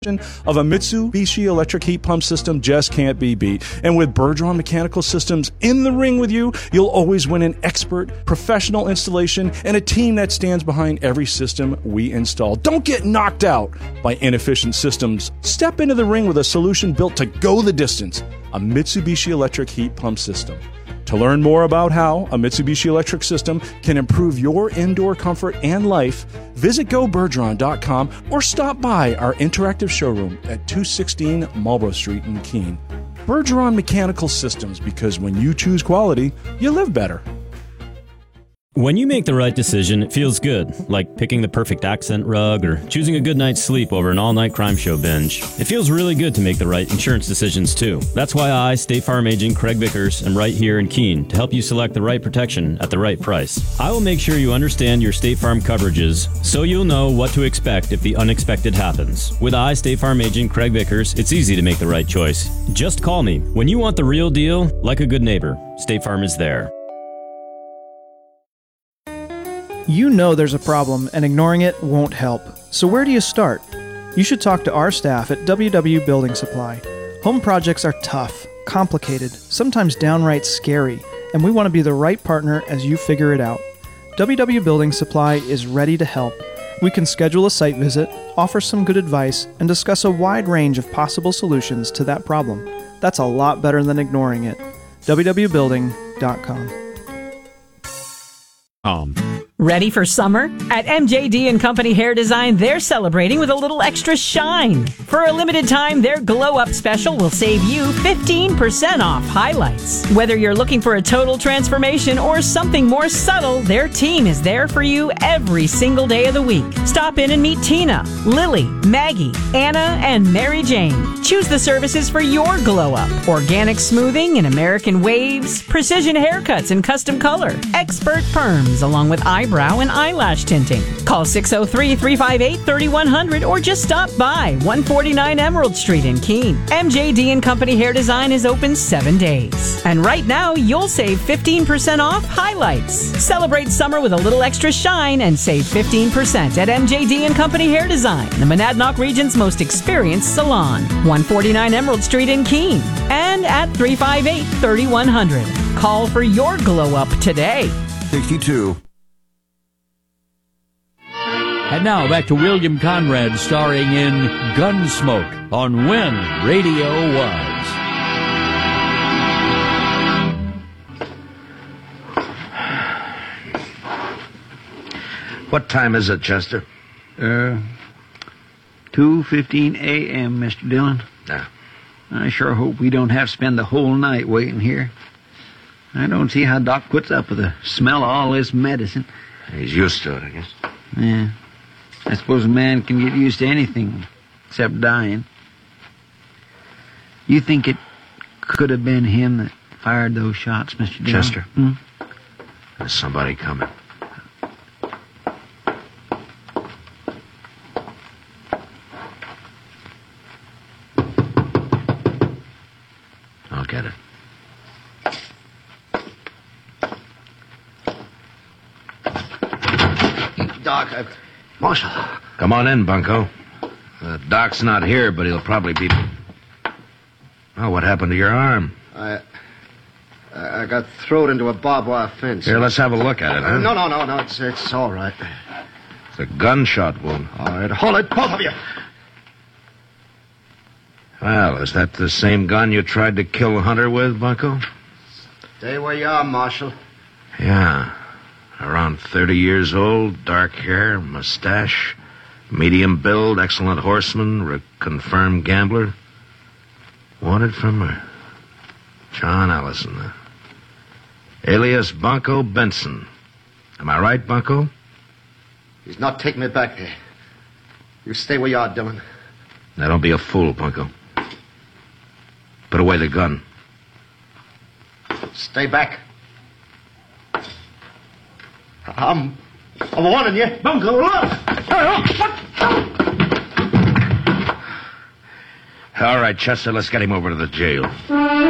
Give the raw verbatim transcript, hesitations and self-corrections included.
of a Mitsubishi electric heat pump system just can't be beat. And with Bergeron Mechanical Systems in the ring with you, you'll always win an expert, professional installation and a team that stands behind every system we install. Don't get knocked out by inefficient systems. Step into the ring with a solution built to go the distance, a Mitsubishi electric heat pump system. To learn more about how a Mitsubishi electric system can improve your indoor comfort and life, visit go bergeron dot com or stop by our interactive showroom at two sixteen Marlborough Street in Keene. Bergeron Mechanical Systems, because when you choose quality, you live better. When you make the right decision, it feels good, like picking the perfect accent rug or choosing a good night's sleep over an all-night crime show binge. It feels really good to make the right insurance decisions, too. That's why I, State Farm Agent Craig Vickers, am right here in Keene to help you select the right protection at the right price. I will make sure you understand your State Farm coverages so you'll know what to expect if the unexpected happens. With I, State Farm Agent Craig Vickers, it's easy to make the right choice. Just call me. When you want the real deal, like a good neighbor, State Farm is there. You know there's a problem, and ignoring it won't help. So where do you start? You should talk to our staff at W W Building Supply. Home projects are tough, complicated, sometimes downright scary, and we want to be the right partner as you figure it out. W W Building Supply is ready to help. We can schedule a site visit, offer some good advice, and discuss a wide range of possible solutions to that problem. That's a lot better than ignoring it. w w building dot com. Um. Ready for summer? At M J D and Company Hair Design, they're celebrating with a little extra shine. For a limited time, their Glow Up special will save you fifteen percent off highlights. Whether you're looking for a total transformation or something more subtle, their team is there for you every single day of the week. Stop in and meet Tina, Lily, Maggie, Anna, and Mary Jane. Choose the services for your Glow Up. Organic smoothing and American waves, precision haircuts and custom color, expert perms along with eyebrows and eyelash tinting. Call six oh three, three five eight, three one zero zero or just stop by one forty-nine Emerald Street in Keene. M J D and Company Hair Design is open seven days. And right now, you'll save fifteen percent off highlights. Celebrate summer with a little extra shine and save fifteen percent at M J D and Company Hair Design, the Monadnock region's most experienced salon. one forty-nine Emerald Street in Keene. And at three five eight, three one zero zero. Call for your glow up today. sixty-two. And now back to William Conrad starring in Gunsmoke on When Radio Was. What time is it, Chester? Uh, two fifteen a.m., Mister Dillon. Yeah. I sure hope we don't have to spend the whole night waiting here. I don't see how Doc puts up with the smell of all this medicine. He's used to it, I guess. Yeah. I suppose a man can get used to anything except dying. You think it could have been him that fired those shots, Mister Dillon? Chester? Hmm? There's somebody coming. I'll get it. Doc, I've... Marshal. Come on in, Bunko. The doc's not here, but he'll probably be... Oh, what happened to your arm? I... I got thrown into a barbed wire fence. Here, let's have a look at it, huh? No, no, no, no. It's, it's all right. It's a gunshot wound. All right, hold it, both of you. Well, is that the same gun you tried to kill Hunter with, Bunko? Stay where you are, Marshal. Yeah. Around thirty years old, dark hair, mustache, medium build, excellent horseman, re- confirmed gambler. Wanted for murder. John Allison, uh, alias Bunko Benson. Am I right, Bunko? He's not taking me back there. You stay where you are, Dillon. Now, don't be a fool, Bunko. Put away the gun. Stay back. I'm... I'm warning you. Bunko, look! All right, Chester, let's get him over to the jail.